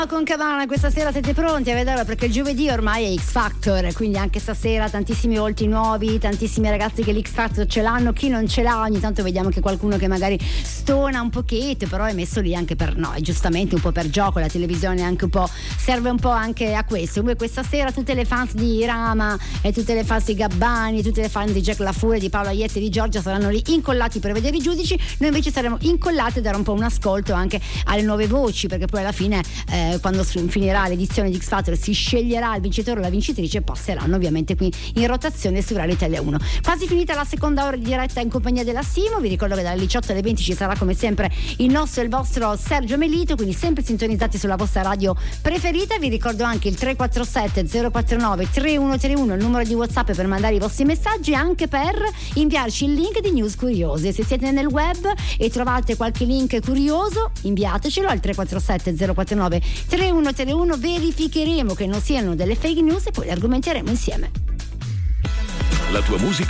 Con Cabana questa sera siete pronti a vederlo, perché il giovedì ormai è X Factor, quindi anche stasera tantissimi volti nuovi, tantissimi ragazzi che l'X Factor ce l'hanno, chi non ce l'ha, ogni tanto vediamo che qualcuno che magari stona un pochetto, però è messo lì anche per noi, giustamente un po' per gioco, la televisione anche un po' serve un po' anche a questo. Comunque questa sera tutte le fans di Rama e tutte le fans di Gabbani, tutte le fans di Jack Lafour, di Paola Iezzi e di Giorgia saranno lì incollati per vedere i giudici, noi invece saremo incollati a dare un po' un ascolto anche alle nuove voci, perché poi alla fine quando finirà l'edizione di X Factor si sceglierà il vincitore o la vincitrice e passeranno ovviamente qui in rotazione su Radio Italia 1. Quasi finita la seconda ora di diretta in compagnia della Simo, vi ricordo che dalle 18 alle 20 ci sarà come sempre il nostro e il vostro Sergio Melito, quindi sempre sintonizzati sulla vostra radio preferita. Vi ricordo anche il 347 049 3131, il numero di WhatsApp per mandare i vostri messaggi, anche per inviarci il link di News Curiose. Se siete nel web e trovate qualche link curioso, inviatecelo al 347 049 3131, verificheremo che non siano delle fake news e poi le argomenteremo insieme. La tua musica